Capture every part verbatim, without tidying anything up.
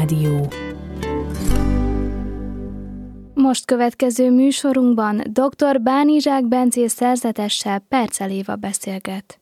Rádió. Most következő műsorunkban dr. Bánizsák Bencés szerzetessel Percel Éva beszélget.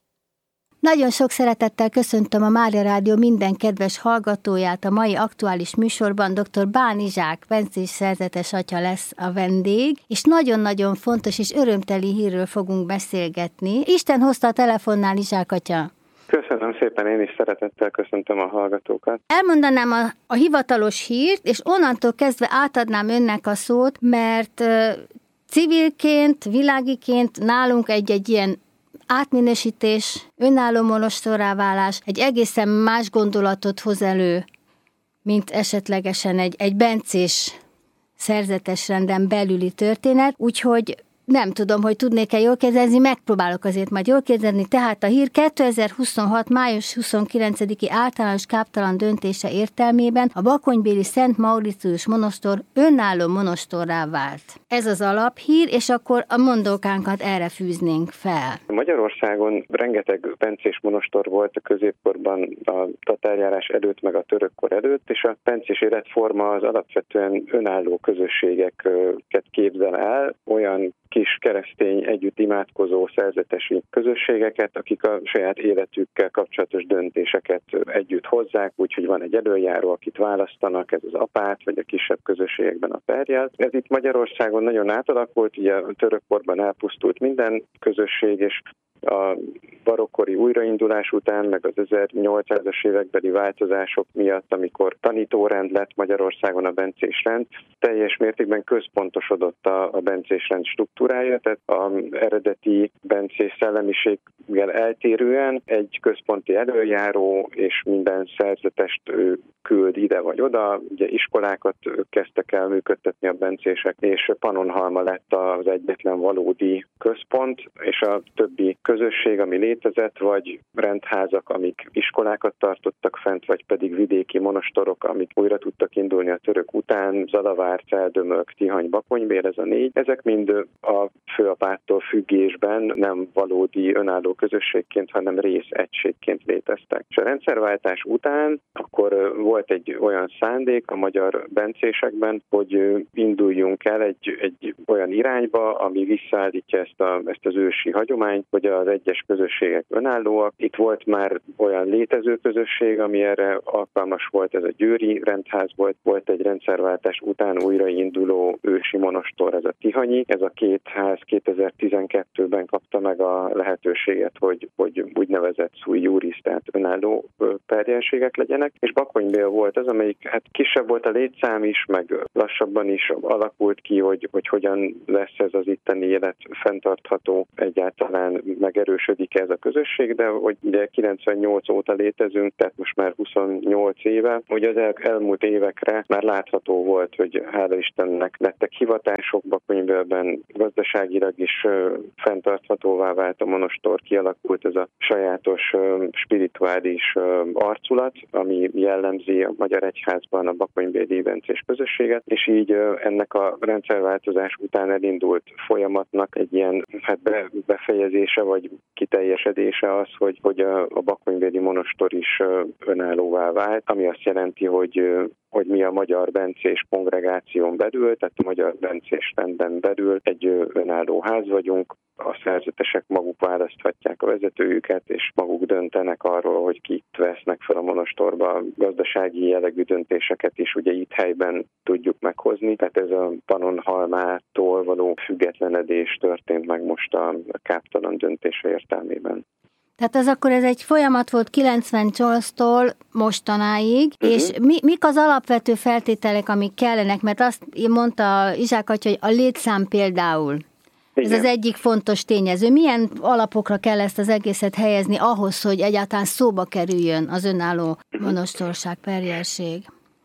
Nagyon sok szeretettel köszöntöm a Mária Rádió minden kedves hallgatóját. A mai aktuális műsorban dr. Bánizsák Bencés szerzetes atya lesz a vendég, és nagyon-nagyon fontos és örömteli hírről fogunk beszélgetni. Isten hozta a telefonnál, Izsák atya. Köszönöm szépen, én is szeretettel köszöntöm a hallgatókat. Elmondanám a, a hivatalos hírt, és onnantól kezdve átadnám önnek a szót, mert uh, civilként, világiként nálunk egy-egy ilyen átminősítés, önálló monostorrá válás egy egészen más gondolatot hoz elő, mint esetlegesen egy, egy bencés szerzetesrenden belüli történet, úgyhogy nem tudom, hogy tudnék-e jól kérdezni, megpróbálok azért majd jól kérdezni. Tehát a hír kétezer-huszonhat. május huszonkilencediki általános káptalan döntése értelmében a bakonybéli Szent Mauritius monostor önálló monostorrá vált. Ez az alaphír, és akkor a mondókánkat erre fűznénk fel. Magyarországon rengeteg bencés monostor volt a középkorban, a tatárjárás előtt, meg a törökkor előtt, és a bencés életforma az alapvetően önálló közösségeket képzel el, olyan kis keresztény együtt imádkozó szerzetesi közösségeket, akik a saját életükkel kapcsolatos döntéseket együtt hozzák, úgyhogy van egy elöljáró, akit választanak, ez az apát, vagy a kisebb közösségekben a perjel. Ez itt Magyarországon nagyon átalakult, ugye a törökkorban elpusztult minden közösség, és a barokkori újraindulás után, meg az ezernyolcszázas évekbeli változások miatt, amikor tanítórend lett Magyarországon a bencés rend, teljes mértékben központosodott a, a bencés rend struktúrája, tehát az eredeti bencés szellemiséggel eltérően egy központi elöljáró és minden szerzetest ő küld ide vagy oda, ugye iskolákat kezdtek el működtetni a bencések, és Pannonhalma lett az egyetlen valódi központ, és a többi közösség, ami létezett, vagy rendházak, amik iskolákat tartottak fent, vagy pedig vidéki monostorok, amik újra tudtak indulni a török után, Zalavár, Celdömök, Tihany, Bakonybél, ez a négy. Ezek mind a főapától függésben nem valódi önálló közösségként, hanem részegységként léteztek. És a rendszerváltás után akkor volt egy olyan szándék a magyar bencésekben, hogy induljunk el egy, egy olyan irányba, ami visszaállítja ezt, a, ezt az ősi hagyományt, hogy az egyes közösségek önállóak. Itt volt már olyan létező közösség, ami erre alkalmas volt, ez a győri rendház volt, volt egy rendszerváltás után újrainduló ősi monostor, ez a Tihanyi. Ez a két ház kétezer-tizenkettőben kapta meg a lehetőséget, hogy, hogy úgynevezett sui juris, tehát önálló perjelségek legyenek, és Bakonybél volt az, amelyik hát kisebb volt a létszám is, meg lassabban is alakult ki, hogy, hogy hogyan lesz ez az itteni élet fenntartható, egyáltalán megerősödik ez a közösség, de hogy ugye kilencvennyolc óta létezünk, tehát most már huszonnyolc éve, hogy az el, elmúlt évekre már látható volt, hogy hála Istennek lettek hivatások Bakonybélben, gazdaságilag is uh, fenntarthatóvá vált a monostor, kialakult ez a sajátos uh, spirituális uh, arculat, ami jellemzi a Magyar Egyházban a bakonybéli bencés közösséget, és így uh, ennek a rendszerváltozás után elindult folyamatnak egy ilyen hát be, befejezése vagy kiteljesedése az, hogy, hogy a, a bakonybéli monostor is uh, önállóvá vált, ami azt jelenti, hogy uh, hogy mi a magyar bencés kongregáción belül, tehát a magyar bencés rendben belül egy önálló ház vagyunk, a szerzetesek maguk választhatják a vezetőjüket, és maguk döntenek arról, hogy kit vesznek fel a monostorba. Gazdasági jellegű döntéseket is ugye itt helyben tudjuk meghozni, tehát ez a Pannonhalmától való függetlenedés történt meg most a káptalan döntése értelmében. Tehát az akkor ez egy folyamat volt kilencvennyolctól mostanáig, uh-huh. és mi, mik az alapvető feltételek, amik kellenek? Mert azt mondta Izsák atya, hogy a létszám például. Igen. Ez az egyik fontos tényező. Milyen alapokra kell ezt az egészet helyezni ahhoz, hogy egyáltalán szóba kerüljön az önálló monostorság, perjelség?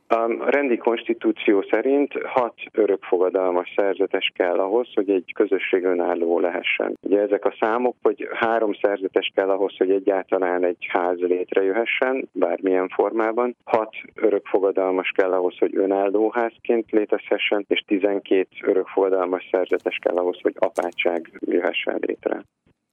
A rendi konstitúció szerint hat örökfogadalmas szerzetes kell ahhoz, hogy egy közösség önálló lehessen. Ugye ezek a számok, hogy három szerzetes kell ahhoz, hogy egyáltalán egy ház létrejöhessen, bármilyen formában. Hat örökfogadalmas kell ahhoz, hogy önálló házként létezhessen, és tizenkét örökfogadalmas szerzetes kell ahhoz, hogy apátság jöhessen létre.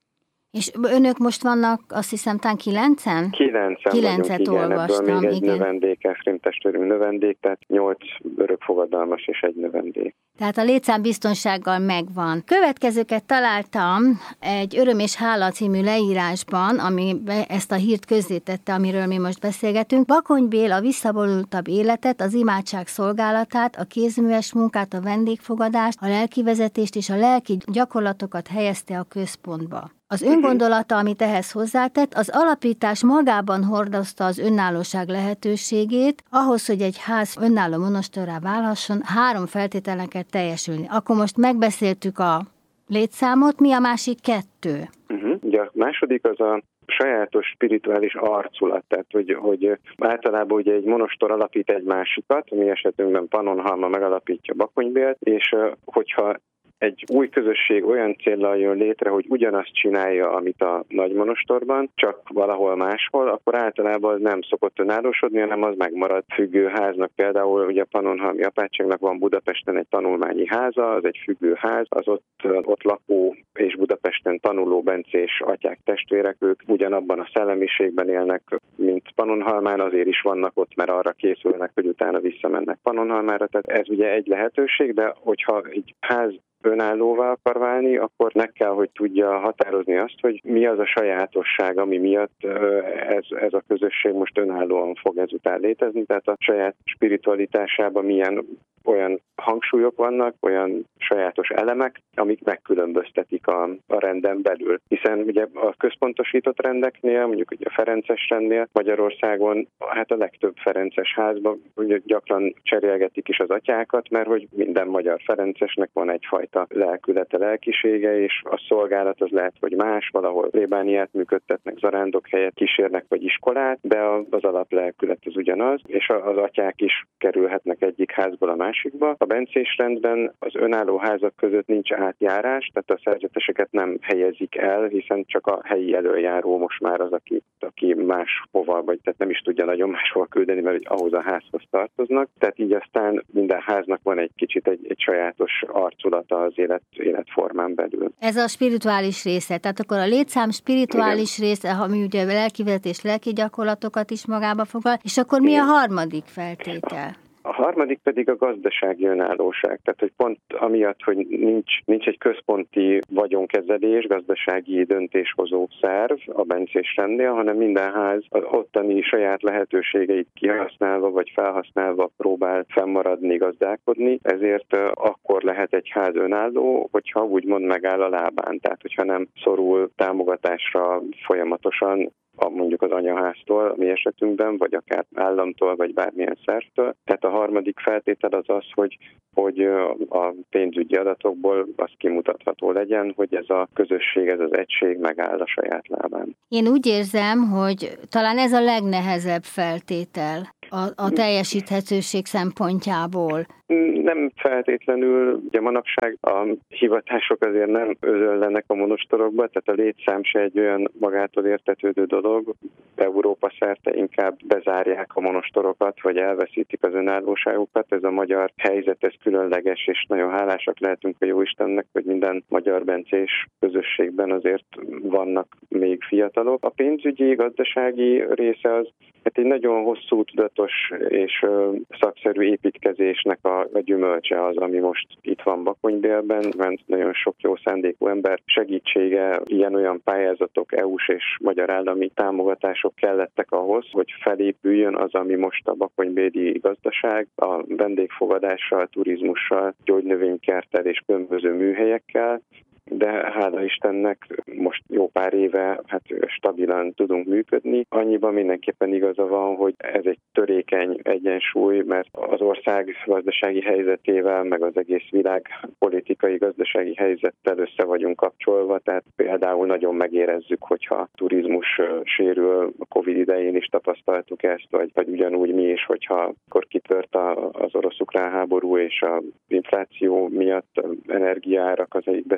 És önök most vannak, azt hiszem, talán kilencen? Kilencen Kilencet vagyunk, igen, olvastam, ebből még egy igen. növendék, Efrém testvérünk növendék, tehát nyolc örökfogadalmas és egy növendék. Tehát a létszám biztonsággal megvan. Következőket találtam egy Öröm és Hála című leírásban, ami ezt a hírt közzétette, amiről mi most beszélgetünk. Bakony Béla a visszaborultabb életet, az imádság szolgálatát, a kézműves munkát, a vendégfogadást, a lelkivezetést és a lelki gyakorlatokat helyezte a központba. Az öngondolata, amit ehhez hozzátett, az alapítás magában hordozta az önállóság lehetőségét, ahhoz, hogy egy ház önálló monostorrá válhasson, három feltételnek kell teljesülni. Akkor most megbeszéltük a létszámot, mi a másik kettő? Uh-huh. Ugye a második az a sajátos spirituális arculat, tehát hogy, hogy általában ugye egy monostor alapít egy másikat, a mi esetünkben Pannonhalma megalapítja Bakonybélt, és hogyha egy új közösség olyan céllal jön létre, hogy ugyanazt csinálja, amit a nagy monostorban, csak valahol máshol, akkor általában az nem szokott önállósodni, hanem az megmarad függőháznak. Például ugye a Pannonhalmi apátságnak van Budapesten egy tanulmányi háza, az egy függőház, az ott, ott lakó és Budapesten tanuló bencés atyák, testvérek, ők ugyanabban a szellemiségben élnek, mint Pannonhalmán, azért is vannak ott, mert arra készülnek, hogy utána visszamennek Pannonhalmára. Tehát ez ugye egy lehetőség, de hogyha egy ház önállóvá akar válni, akkor meg kell, hogy tudja határozni azt, hogy mi az a sajátosság, ami miatt ez, ez a közösség most önállóan fog ezután létezni, tehát a saját spiritualitásában milyen olyan hangsúlyok vannak, olyan sajátos elemek, amik megkülönböztetik a, a renden belül. Hiszen ugye a központosított rendeknél, mondjuk ugye a ferences rendnél Magyarországon, hát a legtöbb ferences házban ugye gyakran cserélgetik is az atyákat, mert hogy minden magyar ferencesnek van egyfajta lelkülete, lelkisége, és a szolgálat az lehet, hogy más, valahol plébániát működtetnek, zarándok helyett kísérnek, vagy iskolát, de az alaplelkület az ugyanaz, és az atyák is kerülhetnek egyik házból a másikba. A bencés rendben az önálló házak között nincs átjárás, tehát a szerzeteseket nem helyezik el, hiszen csak a helyi elöljáró most már az, aki, aki máshova, vagy tehát nem is tudja nagyon máshova küldeni, mert ahhoz a házhoz tartoznak. Tehát így aztán minden háznak van egy kicsit egy, egy sajátos arculata az élet, életformán belül. Ez a spirituális része, tehát akkor a létszám spirituális Igen. része, ami ugye lelkivezetés, lelki gyakorlatokat is magába foglal, és akkor mi Igen. a harmadik feltétel? A harmadik pedig a gazdasági önállóság, tehát hogy pont amiatt, hogy nincs, nincs egy központi vagyonkezelés, gazdasági döntéshozó szerv a bencés rendnél, hanem minden ház az ottani saját lehetőségeit kihasználva vagy felhasználva próbál fennmaradni, gazdálkodni, ezért akkor lehet egy ház önálló, hogyha úgymond megáll a lábán, tehát hogyha nem szorul támogatásra folyamatosan, a, mondjuk az anyaháztól, a mi esetünkben, vagy akár államtól, vagy bármilyen szervtől. Tehát a harmadik feltétel az az, hogy, hogy a pénzügyi adatokból az kimutatható legyen, hogy ez a közösség, ez az egység megáll a saját lábán. Én úgy érzem, hogy talán ez a legnehezebb feltétel a, a teljesíthetőség szempontjából. Nem feltétlenül, ugye manapság a hivatások azért nem özöllenek a monostorokba, tehát a létszám se egy olyan magától értetődő dolog. Európa szerte inkább bezárják a monostorokat, vagy elveszítik az önállóságukat. Ez a magyar helyzet, ez különleges, és nagyon hálásak lehetünk a Jóistennek, hogy minden magyar bencés közösségben azért vannak még fiatalok. A pénzügyi, gazdasági része az hát egy nagyon hosszú, tudatos és szakszerű építkezésnek a a gyümölcse az, ami most itt van Bakonybélben, mert nagyon sok jó szándékú ember segítsége, ilyen-olyan pályázatok, é u-s és magyar állami támogatások kellettek ahhoz, hogy felépüljön az, ami most a bakonybéli gazdaság, a vendégfogadással, turizmussal, gyógynövénykerttel és különböző műhelyekkel, de hála Istennek most jó pár éve hát stabilan tudunk működni. Annyiban mindenképpen igaza van, hogy ez egy törékeny egyensúly, mert az ország gazdasági helyzetével, meg az egész világ politikai gazdasági helyzettel össze vagyunk kapcsolva, tehát például nagyon megérezzük, hogyha a turizmus sérül, a Covid idején is tapasztaltuk ezt, vagy, vagy ugyanúgy mi is, hogyha akkor kitört az orosz-ukrán háború és az infláció miatt energiaárak az beszöktek,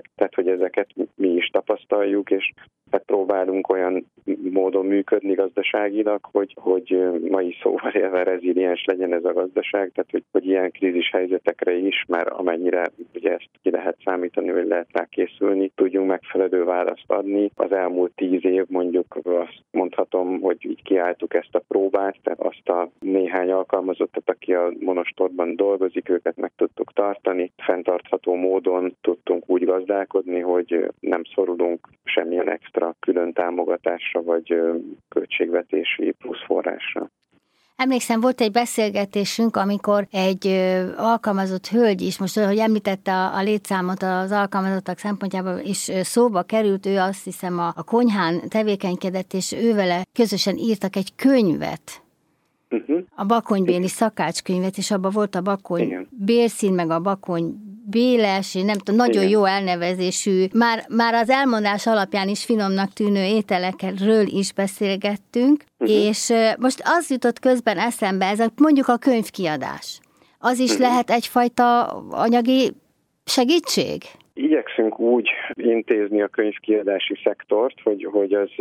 jelennek, tehát hogy ezeket mi is tapasztaljuk, és hát próbálunk olyan módon működni gazdaságilag, hogy, hogy mai szóval élve reziliens legyen ez a gazdaság, tehát hogy, hogy ilyen krízis helyzetekre is, már amennyire ugye ezt ki lehet számítani, hogy lehet rá készülni, tudjunk megfelelő választ adni. Az elmúlt tíz év mondjuk azt mondhatom, hogy így kiálltuk ezt a próbát, tehát azt a néhány alkalmazottat, aki a monostorban dolgozik, őket meg tudtuk tartani. Fenntartható módon tudtunk úgy gazdálkodni, hogy nem szorulunk semmilyen extra külön támogatásra vagy költségvetési plusz forrásra. Emlékszem, volt egy beszélgetésünk, amikor egy ö, alkalmazott hölgy is, most, hogy említette a, a létszámot az alkalmazottak szempontjából, és ö, szóba került, ő azt hiszem a, a konyhán tevékenykedett, és ővele közösen írtak egy könyvet, uh-huh. a bakonybéli szakácskönyvet, és abban volt a bakony Igen. bélszín, meg a bakony béles, nem tudom, nagyon Igen. jó elnevezésű, már, már az elmondás alapján is finomnak tűnő ételekről is beszélgettünk, uh-huh. és most az jutott közben eszembe, ez a, mondjuk a könyvkiadás. Az is uh-huh. lehet egyfajta anyagi segítség? Igyekszünk úgy intézni a könyvkiadási szektort, hogy, hogy az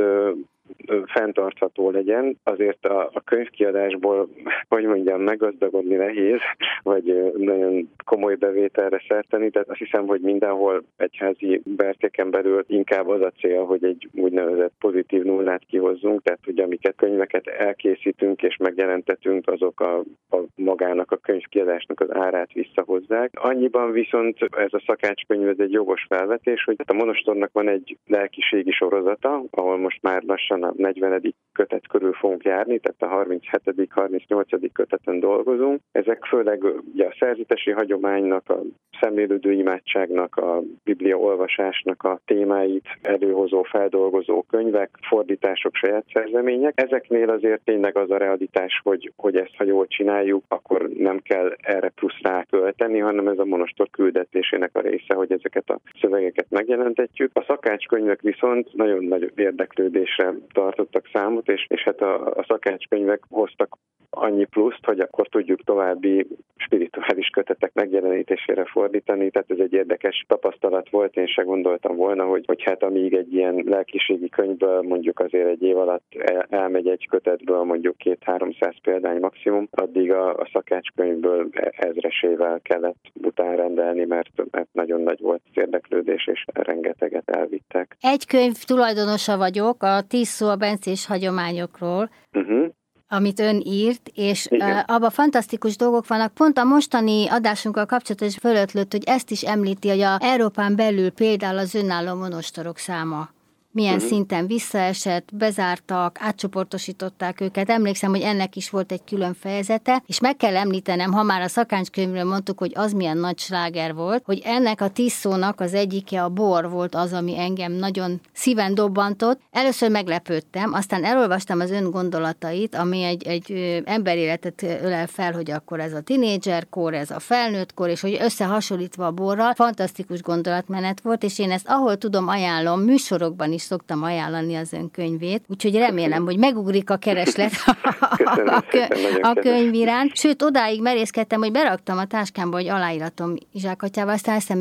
fenntartható legyen. Azért a, a könyvkiadásból, hogy mondjam, meggazdagodni nehéz, vagy nagyon komoly bevételre szert tenni, tehát azt hiszem, hogy mindenhol egyházi berkéken belül inkább az a cél, hogy egy úgynevezett pozitív nullát kihozzunk, tehát hogy amiket könyveket elkészítünk és megjelentetünk, azok a, a magának a könyvkiadásnak az árát visszahozzák. Annyiban viszont ez a szakácskönyv, ez egy jogos felvetés, hogy a monostornak van egy lelkiségi sorozata, ahol most már lassan a negyvenedik kötet körül fogunk járni, tehát a harminchetedik harmincnyolcadik köteten dolgozunk. Ezek főleg ugye a szerzetesi hagyománynak, a szemlélődő imádságnak, a biblia olvasásnak a témáit előhozó, feldolgozó könyvek, fordítások, saját szerzemények. Ezeknél azért tényleg az a realitás, hogy, hogy ezt, ha jól csináljuk, akkor nem kell erre plusz rákölteni, hanem ez a monostor küldetésének a része, hogy ezeket a szövegeket megjelentetjük. A szakácskönyvek viszont nagyon nagy érdeklődésre tartottak számot, és, és hát a, a szakácskönyvek hoztak annyi pluszt, hogy akkor tudjuk további spirituális kötetek megjelenítésére fordítani, tehát ez egy érdekes tapasztalat volt, én se gondoltam volna, hogy, hogy hát amíg egy ilyen lelkiségi könyvből mondjuk azért egy év alatt el, elmegy egy kötetből mondjuk két-háromszáz példány maximum, addig a, a szakácskönyvből ezresével kellett után rendelni, mert, mert nagyon nagy volt az érdeklődés, és rengeteget elvittek. Egy könyv tulajdonosa vagyok, a tíz szó a bencés hagyományokról, uh-huh. amit ön írt, és Igen. abban fantasztikus dolgok vannak. Pont a mostani adásunkkal kapcsolatos fölötlött, hogy ezt is említi, hogy a Európán belül például az önálló monostorok száma milyen uh-huh. szinten visszaesett, bezártak, átcsoportosították őket. Emlékszem, hogy ennek is volt egy külön fejezete, és meg kell említenem, ha már a szakácskönyvről mondtuk, hogy az milyen nagy sláger volt, hogy ennek a tíz szónak az egyike a bor volt az, ami engem nagyon szíven dobbantott. Először meglepődtem, aztán elolvastam az ön gondolatait, ami egy, egy emberéletet ölel fel, hogy akkor ez a tinédzserkor, ez a felnőttkor, és hogy összehasonlítva a borral, fantasztikus gondolatmenet volt, és én ezt ahol tudom ajánlom, műsorokban is szoktam ajánlani az ön könyvét, úgyhogy remélem, hogy megugrik a kereslet Köszönöm, a, kö- a könyv iránt. Sőt, odáig merészkedtem, hogy beraktam a táskámba, hogy aláíratom zsákatjával, aztán eszembe